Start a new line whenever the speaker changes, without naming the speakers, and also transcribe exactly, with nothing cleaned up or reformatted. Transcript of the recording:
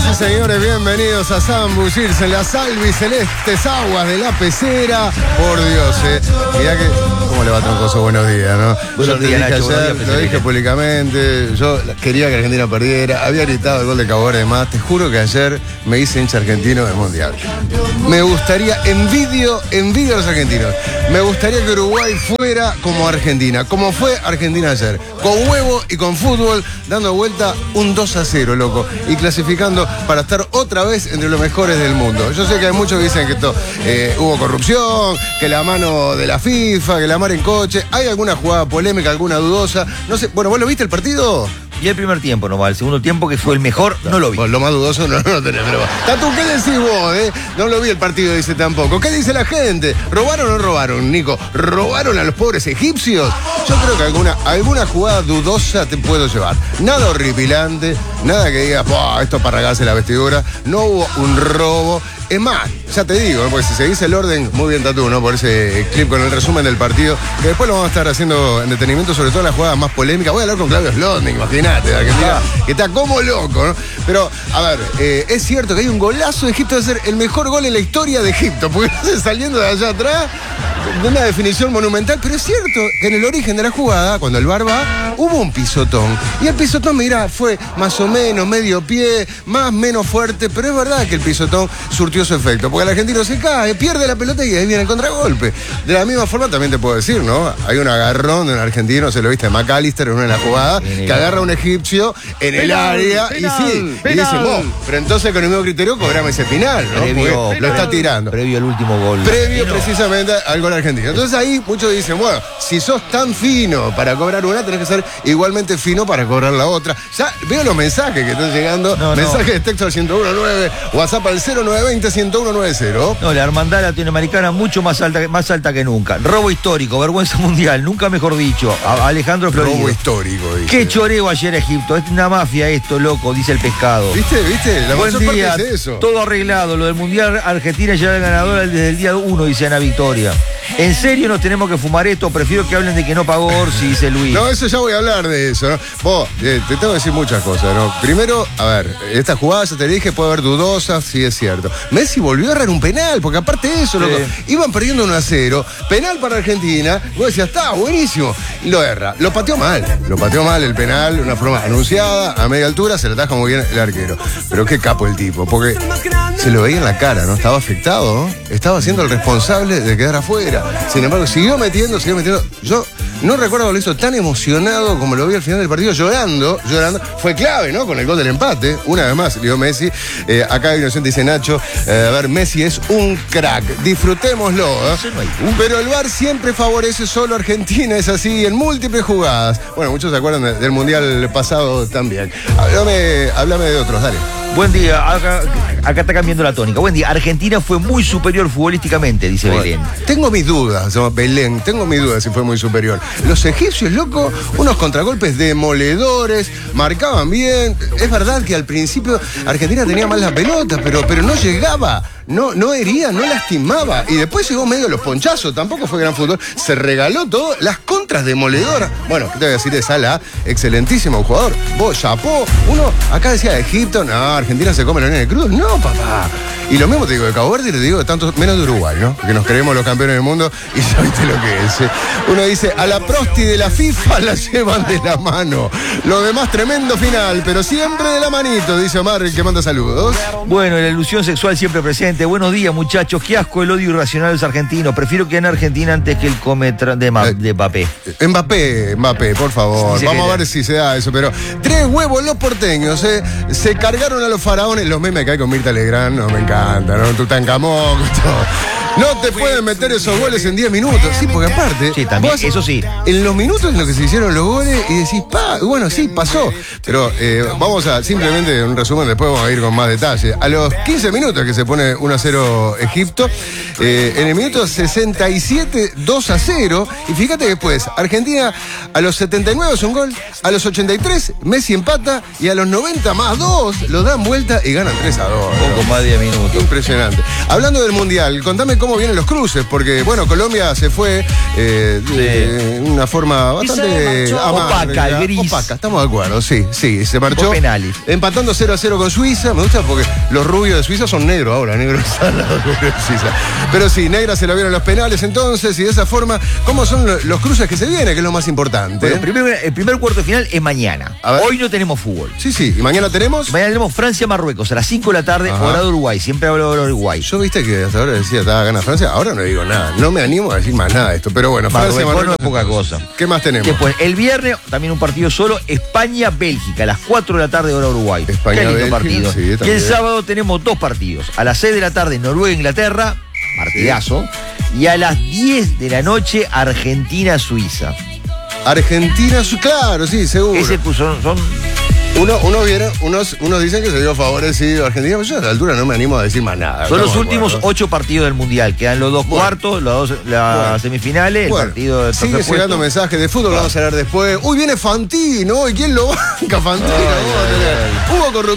y señores, bienvenidos a zambullirse en las albicelestes aguas de la pecera. Por Dios, eh. Mirá que... ¿Cómo le va, Troncoso? Buenos días, ¿no?
Buenos
yo
días,
te dije
Nacho,
ayer,
días,
lo dije públicamente, yo quería que Argentina perdiera, había gritado el gol de Cabo además, te juro que ayer me hice hincha argentino del Mundial. Me gustaría, envidio, envidio a los argentinos, me gustaría que Uruguay fuera como Argentina, como fue Argentina ayer, con huevo y con fútbol, dando vuelta un dos a cero, loco, y clasificando para estar otra vez entre los mejores del mundo. Yo sé que hay muchos que dicen que esto, eh, hubo corrupción, que la mano de la FIFA, que la mar en coche, hay alguna jugada polémica, alguna dudosa, no sé, bueno, ¿vos lo viste el partido?
Y el primer tiempo nomás, el segundo tiempo que fue el mejor, no lo vi.
Pues lo más dudoso no, no lo tenés, pero... Tatu, ¿qué decís vos, eh? No lo vi el partido, dice tampoco. ¿Qué dice la gente? ¿Robaron o no robaron, Nico? ¿Robaron a los pobres egipcios? Yo creo que alguna, alguna jugada dudosa te puedo llevar. Nada horripilante, nada que diga, esto para regarse la vestidura. No hubo un robo. Es más, ya te digo, pues si seguís el orden, muy bien, Tatu, ¿no? Por ese clip con el resumen del partido, que después lo vamos a estar haciendo en detenimiento, sobre todo en las jugadas más polémicas. Voy a hablar con Claudio Slotnick, imagínate, de Argentina, que está como loco, ¿no? Pero, a ver, eh, es cierto que hay un golazo de Egipto, de ser el mejor gol en la historia de Egipto, porque saliendo de allá atrás, de una definición monumental, pero es cierto que en el origen de la jugada, cuando el V A R va, hubo un pisotón. Y el pisotón, mirá, fue más o menos, medio pie, más, menos fuerte, pero es verdad que el pisotón surtió su efecto, porque el argentino se cae, pierde la pelota y ahí viene el contragolpe. De la misma forma también te puedo decir, ¿no? Hay un agarrón de un argentino, se lo viste, McAllister en una de las jugadas, que agarra a un egipcio en el penal, área penal, y sí, penal. Y dice, vos, pero entonces con el mismo criterio cobrame ese final, ¿no? Previo, lo está tirando.
Previo al último gol.
Previo pero... precisamente al gol argentino. Entonces ahí muchos dicen, bueno, si sos tan fino para cobrar una, tenés que ser igualmente fino para cobrar la otra. Ya veo los mensajes que están llegando, no, mensajes no. de texto al ciento uno nueve, WhatsApp al cero nueve veinte, ciento uno noventa.
No, la hermandad latinoamericana mucho más alta, más alta que nunca. Robo histórico, vergüenza mundial, nunca mejor dicho. A Alejandro Florido.
Robo histórico, dice.
Qué choreo ayer Egipto, es una mafia esto, loco, dice el pescado.
¿Viste? ¿Viste? La
Buen día,
es eso.
Todo arreglado, lo del mundial, Argentina ya era ganadora desde el día uno, dice Ana Victoria. ¿En serio nos tenemos que fumar esto? Prefiero que hablen de que no pagó Orsi, dice Luis.
No, eso ya voy a hablar de eso, ¿no? Vos, eh, te tengo que decir muchas cosas, ¿no? Primero, a ver, esta jugada, ya te dije, puede haber dudosas, sí es cierto. Messi volvió a errar un penal, porque aparte de eso, sí. loco, iban perdiendo uno a cero, penal para Argentina, y vos decías, está buenísimo, y lo erra. Lo pateó mal, lo pateó mal el penal, de una forma anunciada, a media altura, se le ataja muy bien el arquero. Pero qué capo el tipo, porque se lo veía en la cara, ¿no? Estaba afectado, ¿no? Estaba siendo el responsable de quedar afuera. Sin embargo, siguió metiendo, siguió metiendo. Yo no recuerdo haberlo visto tan emocionado como lo vi al final del partido, llorando, llorando. Fue clave, ¿no? Con el gol del empate. Una vez más, Leo Messi. Eh, acá Inocente dice Nacho, eh, a ver, Messi es un crack. Disfrutémoslo, ¿eh? Pero el V A R siempre favorece solo a Argentina, es así, en múltiples jugadas. Bueno, muchos se acuerdan de, del Mundial pasado también. Háblame, háblame de otros, dale.
Buen día, acá, acá está cambiando la tónica. Buen día, Argentina fue muy superior futbolísticamente, dice bueno, Belén.
Tengo mis dudas, no, Belén, tengo mis dudas si fue muy superior. Los egipcios, loco, unos contragolpes demoledores, marcaban bien. Es verdad que al principio Argentina tenía mal las pelotas, pero, pero no llegaba. No, no hería, no lastimaba. Y después llegó medio los ponchazos, tampoco fue gran fútbol. Se regaló todo, las contras demoledoras. Bueno, ¿qué te voy a decir de Salah? Excelentísimo jugador. Vos, chapó. Uno, acá decía Egipto, no, Argentina se come la nena de crudo. No, papá. Y lo mismo te digo de Cabo Verde y te digo de tanto, menos de Uruguay, ¿no? Que nos creemos los campeones del mundo y ya viste lo que es. ¿eh? Uno dice, a la prosti de la FIFA la llevan de la mano. Lo demás, tremendo final, pero siempre de la manito, dice Omar, el que manda saludos.
Bueno, la ilusión sexual siempre presente. Buenos días, muchachos. Qué asco el odio irracional de los argentinos. Prefiero que en Argentina antes que el cometra de, Ma- de Mbappé.
Mbappé, Mbappé, por favor. Dice Vamos a ver si se da eso. Pero tres huevos los porteños, ¿eh? Se cargaron a los faraones. Los memes que hay con Mirta Legrand, no me encanta, ¿no? Tutankamón, todo. No te pueden meter esos goles en diez minutos. Sí, porque aparte.
Sí, también, vos, eso sí.
En los minutos en los que se hicieron los goles y decís, pa, bueno, sí, pasó. Pero eh, vamos a, simplemente, un resumen, después vamos a ir con más detalle. A los quince minutos que se pone uno a cero Egipto, eh, en el minuto sesenta y siete, dos a cero. Y fíjate que después, Argentina a los setenta y nueve es un gol, a los ochenta y tres Messi empata y a los noventa más dos lo dan vuelta y ganan tres a dos.
Poco más de diez minutos.
Impresionante. Hablando del Mundial, contame cómo cómo vienen los cruces, porque, bueno, Colombia se fue eh,
Sí.
de una forma bastante amarga,
opaca, gris.
Opaca, estamos de acuerdo, sí, sí, se marchó.
Por penales.
Empatando cero a cero con Suiza, me gusta porque los rubios de Suiza son negros ahora, negros salados, negros de Suiza. Pero sí, negra se la vieron los penales entonces, y de esa forma, ¿cómo son lo- los cruces que se vienen? Que es lo más importante.
Bueno,
¿eh?
primer- el primer cuarto de final es mañana.
A ver.
Hoy no tenemos fútbol.
Sí, sí, y mañana tenemos.
Mañana tenemos Francia-Marruecos a las cinco de la tarde,
Ajá.
hora de Uruguay. Siempre hablo de Uruguay.
Yo viste que hasta ahora decía, estaba gana Francia, ahora no digo nada, no me animo a decir más nada de esto, pero bueno, Francia,
Marruecos no
Marruecos,
es poca cosa.
¿Qué más tenemos?
Después, el viernes, también un partido solo, España-Bélgica, a las cuatro de la tarde, hora Uruguay.
España,
Qué lindo
Bélgica,
partido.
sí,
y el
también.
sábado tenemos dos partidos. A las seis de la tarde, Noruega-Inglaterra, partidazo. Y a las diez de la noche, Argentina-Suiza.
Argentina, su- claro, sí, seguro.
Ese pues, son, son
Uno, uno viene, unos, unos dicen que se dio favorecido a Argentina, pero yo a la altura no me animo a decir más nada.
Son los
Estamos de
últimos
acuerdo.
ocho partidos del Mundial. Quedan los dos
Bueno.
cuartos, los dos, las
Bueno.
semifinales, el
Bueno,
partido de
sigue
tercer
llegando
puesto.
mensajes de fútbol, vamos a hablar después. Uy, viene Fantino, ¿y quién lo banca Fantino?
Ay,
Vamos a
ay,
tener-
ay.
Hubo corrupción.